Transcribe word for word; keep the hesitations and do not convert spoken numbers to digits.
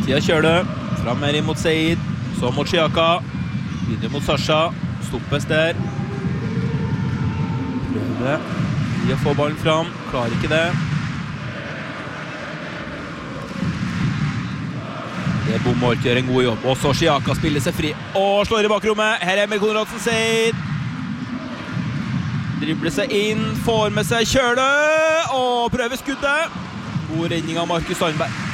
Tida kjører det. Fram mer inn mot Seid. Så mot Xiaka. Videre mot Sasha. Stoppes der. Prøver de å få ballen fram. Klarer ikke det. Det er Bomholt gjør en god jobb. Og så Xiaka spiller seg fri. Og slår i bakrommet. Her er Emil Konradsen Seid. Dribler seg inn. Får med seg kjøle. Og prøver skuddet. God redning av Markus Sandberg.